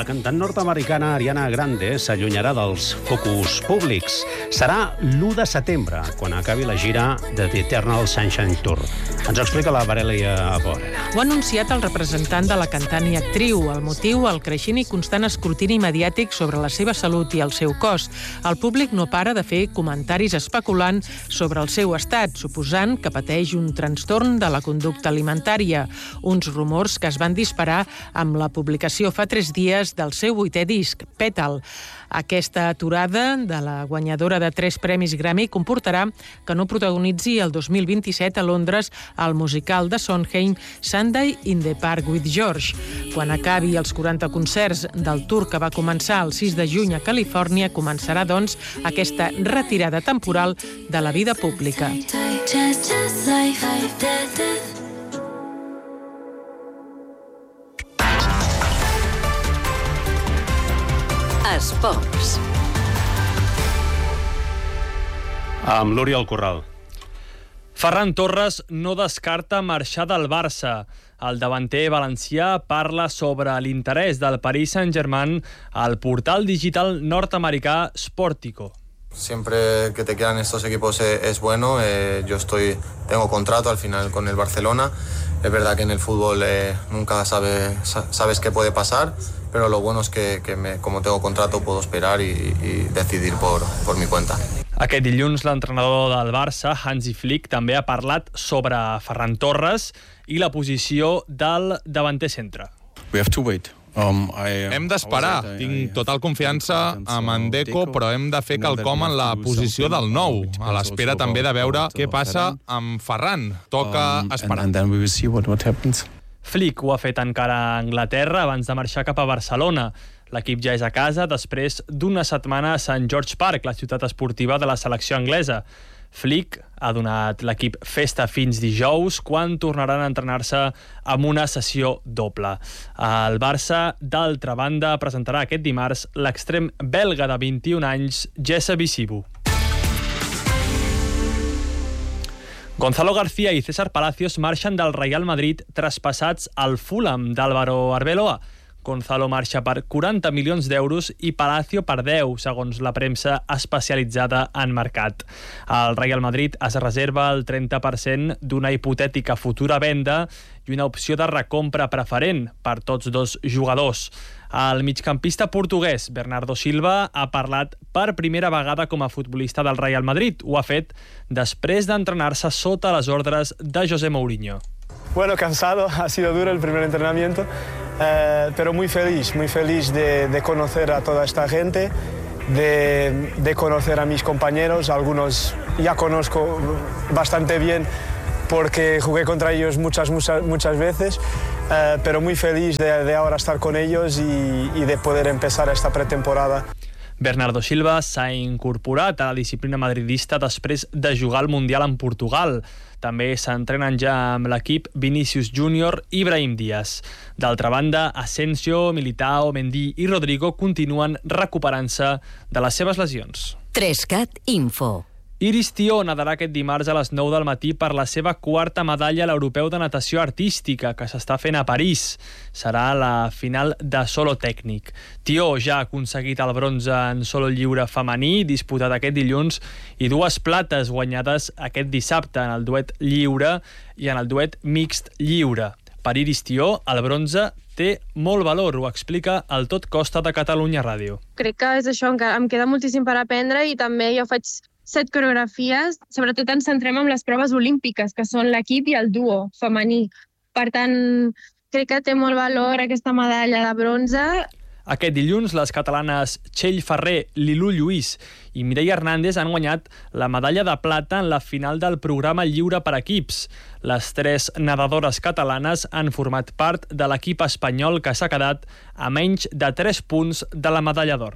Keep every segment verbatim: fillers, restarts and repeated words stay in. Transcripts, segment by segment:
La cantant nord-americana Ariana Grande s'allunyarà dels focus públics. Serà l'u de setembre, quan acabi la gira de The Eternal Sunshine Tour. Ens ho explica la Varelia Borrera. Ho ha anunciat el representant de la cantant i actriu. El motiu, el creixent i constant escrutini mediàtic sobre la seva salut i el seu cos. El públic no para de fer comentaris especulant sobre el seu estat, suposant que pateix un trastorn de la conducta alimentària. Uns rumors que es van disparar amb la publicació fa tres dies del seu vuitè disc, Petal. Aquesta aturada de la guanyadora de tres premis Grammy comportarà que no protagonitzi el dos mil vint-i-set a Londres el musical de Sondheim Sunday in the Park with George. Quan acabi els quaranta concerts del tour que va començar el sis de juny a Califòrnia, començarà, doncs, aquesta retirada temporal de la vida pública. Esports. Amb l'Oriol Corral. Ferran Torres no descarta marxar del Barça. El davanter valencià parla sobre l'interès del Paris Saint-Germain al portal digital nord-americà Sportico. Siempre que te quedan estos equipos es bueno. Eh, yo estoy, tengo contrato al final con el Barcelona. Es verdad que en el fútbol eh, nunca sabe, sabes qué puede pasar, pero lo bueno es que, que me, como tengo contrato puedo esperar y, y decidir por, por mi cuenta. Aquest dilluns l'entrenador del Barça, Hansi Flick, també ha parlat sobre Ferran Torres i la posició del davanter centre. We have to wait. Um, I, hem d'esperar. Tinc total confiança amb en Deco, però hem de fer quelcom en la posició del nou, a l'espera també de veure què passa amb Ferran. Toca esperar. And then we will see what, what happens. Flick ho ha fet encara a Anglaterra abans de marxar cap a Barcelona. L'equip ja és a casa després d'una setmana a Sant George Park, la ciutat esportiva de la selecció anglesa. Flick ha donat l'equip festa fins dijous, quan tornaran a entrenar-se amb una sessió doble. El Barça, d'altra banda, presentarà aquest dimarts l'extrem belga de vint-i-un anys, Jesse Bisibu. Gonzalo García i César Palacios marxen del Real Madrid traspassats al Fulham d'Álvaro Arbeloa. Gonzalo marxa per quaranta milions d'euros i Palacio per deu, segons la premsa especialitzada en mercat. El Real Madrid es reserva el trenta per cent d'una hipotètica futura venda i una opció de recompra preferent per tots dos jugadors. El migcampista portuguès Bernardo Silva ha parlat per primera vegada com a futbolista del Real Madrid. Ho ha fet després d'entrenar-se sota les ordres de José Mourinho. Bueno, cansado, ha sido duro el primer entrenamiento, eh, pero muy feliz, muy feliz de, de conocer a toda esta gente, de, de conocer a mis compañeros. Algunos ya conozco bastante bien porque jugué contra ellos muchas, muchas, muchas veces, eh, pero muy feliz de, de ahora estar con ellos y, y de poder empezar esta pretemporada. Bernardo Silva s'ha incorporat a la disciplina madridista després de jugar al Mundial en Portugal. També s'entrenen ja amb l'equip Vinícius Júnior i Brahim Díaz. D'altra banda, Asensio, Militao, Mendy i Rodrigo continuen recuperant-se de les seves lesions. Trescat Info. Iris Tió nadarà aquest dimarts a les nou del matí per la seva quarta medalla a l'Europeu de Natació Artística, que s'està fent a París. Serà la final de solo tècnic. Tió ja ha aconseguit el bronze en solo lliure femení, disputat aquest dilluns, i dues plates guanyades aquest dissabte en el duet lliure i en el duet mixt lliure. Per Iris Tió, el bronze té molt valor, ho explica el Tot Costa de Catalunya Ràdio. Crec que és això, encara em queda moltíssim per aprendre i també jo faig set coreografies, sobretot ens centrem en les proves olímpiques, que són l'equip i el duo femení. Per tant, crec que té molt valor aquesta medalla de bronze. Aquest dilluns, les catalanes Txell Ferrer, Lilú Lluís i Mireia Hernández han guanyat la medalla de plata en la final del programa lliure per equips. Les tres nedadores catalanes han format part de l'equip espanyol que s'ha quedat a menys de tres punts de la medalla d'or.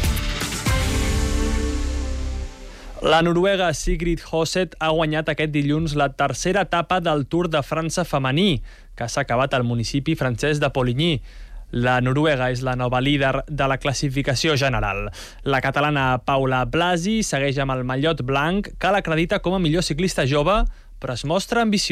La noruega Sigrid Hoseth ha guanyat aquest dilluns la tercera etapa del Tour de França femení, que s'ha acabat al municipi francès de Poligny. La noruega és la nova líder de la classificació general. La catalana Paula Blasi segueix amb el mallot blanc, que l'acredita com a millor ciclista jove, però es mostra ambiciosa.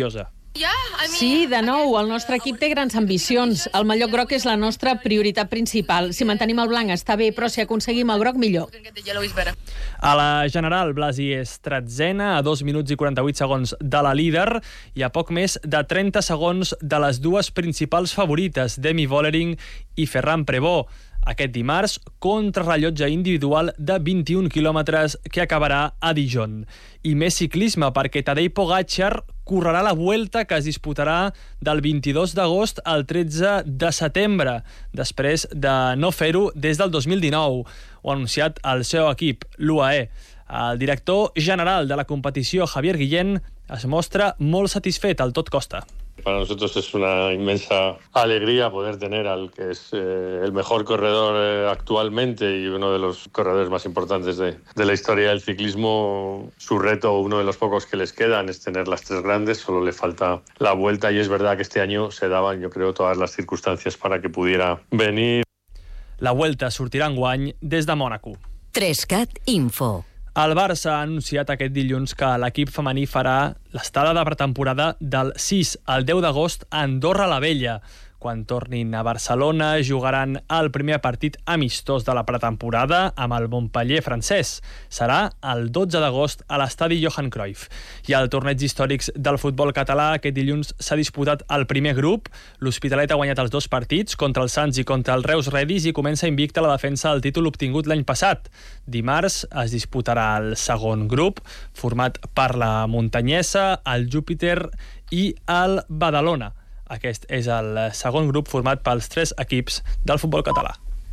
Sí, de nou, el nostre equip té grans ambicions. El mallot groc és la nostra prioritat principal. Si mantenim el blanc està bé, però si aconseguim el groc, millor. A la general, Blasi és tretzena, a dos minuts i quaranta-vuit segons de la líder i a poc més de trenta segons de les dues principals favorites, Demi Vollering i Ferran Prevot. Aquest dimarts, contrarrellotge individual de vint-i-un quilòmetres que acabarà a Dijon. I més ciclisme, perquè Tadej Pogačar correrà la Vuelta que es disputarà del vint-i-dos d'agost al tretze de setembre, després de no fer-ho des del dos mil dinou. Ho ha anunciat el seu equip, l'U A E. El director general de la competició, Javier Guillén, es mostra molt satisfet al tot costa. Para nosotros es una inmensa alegría poder tener al que es eh, el mejor corredor eh, actualmente y uno de los corredores más importantes de, de la historia del ciclismo. Su reto, uno de los pocos que les quedan, es tener las tres grandes, solo le falta la Vuelta y es verdad que este año se daban, yo creo, todas las circunstancias para que pudiera venir. La Vuelta sortirà enguany des de Mònaco. Trescat Info. El Barça ha anunciat aquest dilluns que l'equip femení farà l'estada de pretemporada del sis al deu d'agost a Andorra la Vella. Quan tornin a Barcelona, jugaran el primer partit amistós de la pretemporada amb el Montpellier francès. Serà el dotze d'agost a l'estadi Johan Cruyff. I al torneig històrics del futbol català, aquest dilluns s'ha disputat el primer grup. L'Hospitalet ha guanyat els dos partits, contra el Sants i contra el Reus Redis, i comença invicta la defensa del títol obtingut l'any passat. Dimarts es disputarà el segon grup, format per la Montanyesa, el Júpiter i el Badalona. Aquest és el segon grup format pels tres equips del futbol català.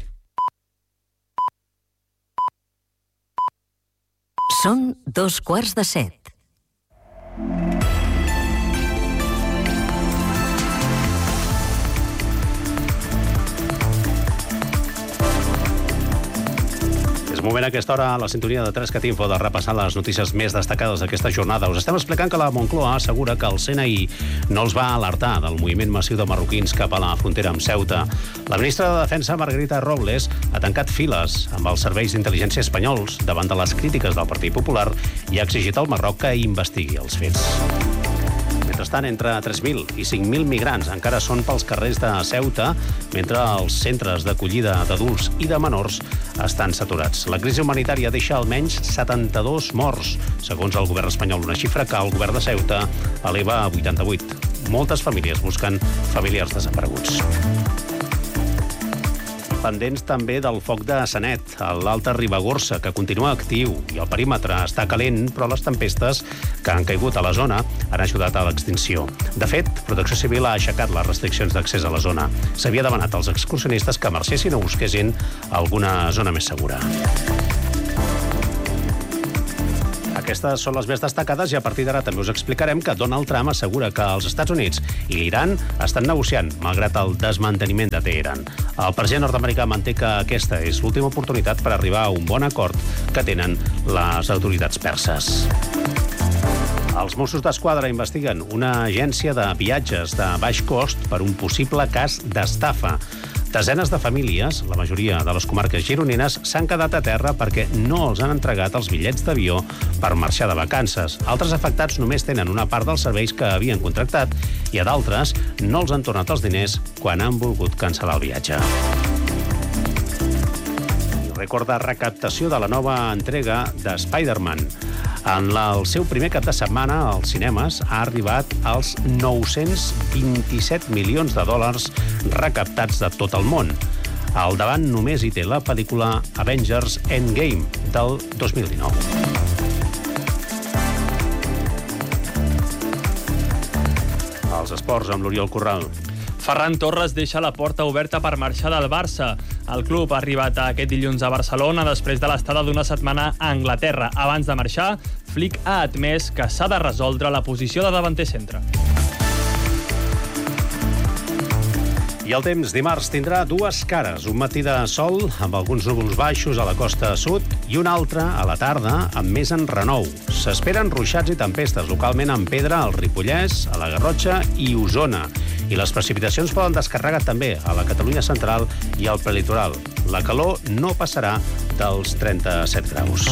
Són dos quarts de set. Moment a aquesta hora a la sintonia de Trescat Info de repassar les notícies més destacades d'aquesta jornada. Us estem explicant que la Moncloa assegura que el C N I no els va alertar del moviment massiu de marroquins cap a la frontera amb Ceuta. La ministra de Defensa, Margarita Robles, ha tancat files amb els serveis d'intel·ligència espanyols davant de les crítiques del Partit Popular i ha exigit al Marroc que investigui els fets. Mentrestant, entre tres mil i cinc mil migrants encara són pels carrers de Ceuta, mentre els centres d'acollida d'adults i de menors estan saturats. La crisi humanitària deixa almenys setanta-dos morts, segons el govern espanyol, una xifra que el govern de Ceuta eleva a vuitanta-vuit. Moltes famílies busquen familiars desapareguts. Pendents també del foc de Sanet, a l'Alta Ribagorça, que continua actiu i el perímetre està calent, però les tempestes que han caigut a la zona han ajudat a l'extinció. De fet, Protecció Civil ha aixecat les restriccions d'accés a la zona. S'havia demanat als excursionistes que marxessin o busquessin alguna zona més segura. Aquestes són les més destacades i a partir d'ara també us explicarem que Donald Trump assegura que els Estats Units i l'Iran estan negociant, malgrat el desmanteniment de Teheran. El president nord-americà manté que aquesta és l'última oportunitat per arribar a un bon acord que tenen les autoritats perses. Els Mossos d'Esquadra investiguen una agència de viatges de baix cost per un possible cas d'estafa. Desenes de famílies, la majoria de les comarques gironines, s'han quedat a terra perquè no els han entregat els bitllets d'avió per marxar de vacances. Altres afectats només tenen una part dels serveis que havien contractat i a d'altres no els han tornat els diners quan han volgut cancel·lar el viatge. Rècord de recaptació de la nova entrega de Spider-Man. En la, el seu primer cap de setmana als cinemes ha arribat als nou-cents vint-i-set milions de dòlars recaptats de tot el món. Al davant només hi té la pel·lícula Avengers Endgame del dos mil dinou. Els esports amb l'Oriol Corral. Ferran Torres deixa la porta oberta per marxar del Barça. El club ha arribat aquest dilluns a Barcelona després de l'estada d'una setmana a Anglaterra. Abans de marxar, Flick ha admès que s'ha de resoldre la posició de davanter centre. I el temps dimarts tindrà dues cares. Un matí de sol amb alguns núvols baixos a la costa sud i un altre a la tarda amb més enrenou. S'esperen ruixats i tempestes localment en pedra al Ripollès, a la Garrotxa i Osona. I les precipitacions poden descarregar també a la Catalunya central i al prelitoral. La calor no passarà dels trenta-set graus.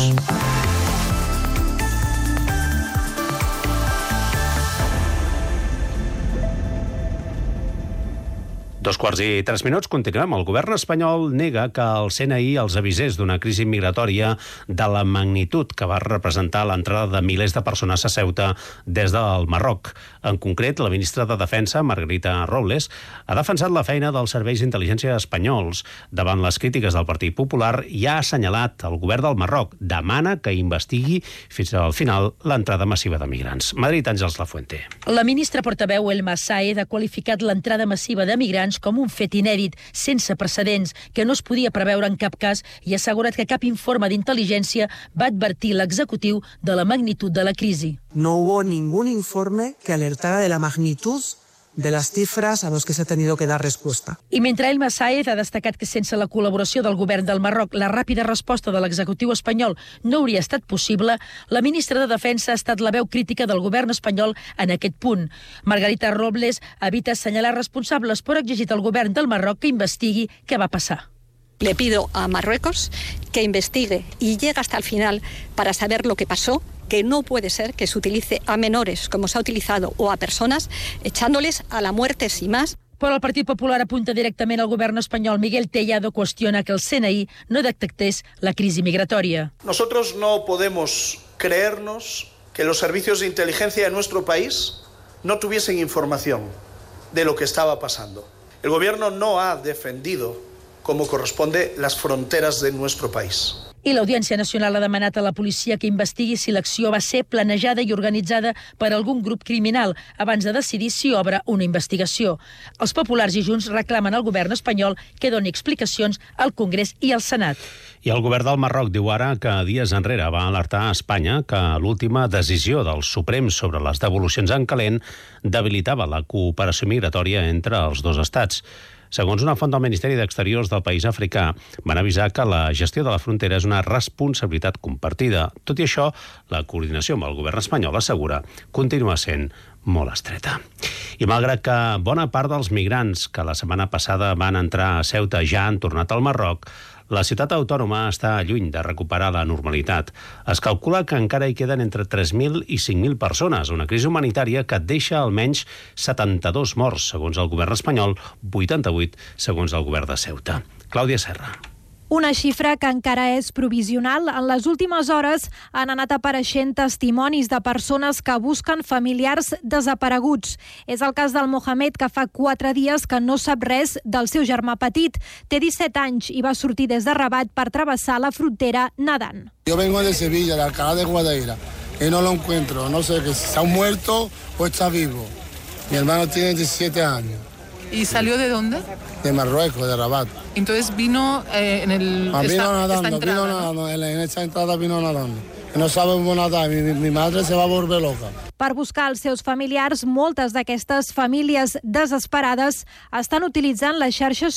Dos quarts i tres minuts, continuem. El govern espanyol nega que el C N I els avisés d'una crisi migratòria de la magnitud que va representar l'entrada de milers de persones a Ceuta des del Marroc. En concret, la ministra de Defensa, Margarita Robles, ha defensat la feina dels serveis d'intel·ligència espanyols davant les crítiques del Partit Popular i ha assenyalat el govern del Marroc. Demana que investigui fins al final l'entrada massiva de migrants. Madrid, Àngels Lafuente. La ministra portaveu Elma Saez ha qualificat l'entrada massiva de migrants com un fet inèdit, sense precedents, que no es podia preveure en cap cas i ha assegurat que cap informe d'intel·ligència va advertir l'executiu de la magnitud de la crisi. No hubo ningún informe que alertara de la magnitud de las cifras a los que se ha tenido que dar respuesta. I mentre Elma Saez ha destacat que sense la col·laboració del govern del Marroc la ràpida resposta de l'executiu espanyol no hauria estat possible, la ministra de Defensa ha estat la veu crítica del govern espanyol en aquest punt. Margarita Robles evita assenyalar responsables, però ha exigit al govern del Marroc que investigui què va passar. Le pido a Marruecos que investigue y llegue hasta el final para saber lo que pasó, que no puede ser que se utilice a menores como se ha utilizado o a personas echándoles a la muerte sin más. Però el Partit Popular apunta directament al govern espanyol. Miguel Tellado qüestiona que el C N I no detectés la crisi migratòria. Nosotros no podemos creernos que los servicios de inteligencia de nuestro país no tuviesen información de lo que estaba pasando. El gobierno no ha defendido como corresponde las fronteras de nuestro país. I l'Audiència Nacional ha demanat a la policia que investigui si l'acció va ser planejada i organitzada per algun grup criminal abans de decidir si obre una investigació. Els populars i Junts reclamen al govern espanyol que doni explicacions al Congrés i al Senat. I el govern del Marroc diu ara que dies enrere va alertar a Espanya que l'última decisió del Suprem sobre les devolucions en calent debilitava la cooperació migratòria entre els dos estats. Segons una font del Ministeri d'Exteriors del país africà, van avisar que la gestió de la frontera és una responsabilitat compartida. Tot i això, la coordinació amb el govern espanyol assegura continua sent molt estreta. I malgrat que bona part dels migrants que la setmana passada van entrar a Ceuta ja han tornat al Marroc, la ciutat autònoma està lluny de recuperar la normalitat. Es calcula que encara hi queden entre tres mil i cinc mil persones, una crisi humanitària que deixa almenys setanta-dos morts, segons el govern espanyol, vuitanta-vuit segons el govern de Ceuta. Clàudia Serra. Una xifra que encara és provisional. En les últimes hores han anat apareixent testimonis de persones que busquen familiars desapareguts. És el cas del Mohamed, que fa quatre dies que no sap res del seu germà petit. Té disset anys i va sortir des de Rabat per travessar la frontera nedant. Yo vengo de Sevilla, de Alcalá de Guadaira, y no lo encuentro. No sé si está muerto o está vivo. Mi hermano tiene diecisiete años. ¿Y salió de dónde? De Marruecos, de Rabat. Entonces vino eh, en el... Ah, vino esta, nadando, esta entrada, vino ¿no? nadando, en, en esa entrada vino nadando. No sabemos nadar, mi, mi madre se va a volver loca. Per buscar els seus familiars, moltes d'aquestes famílies desesperades estan utilitzant les xarxes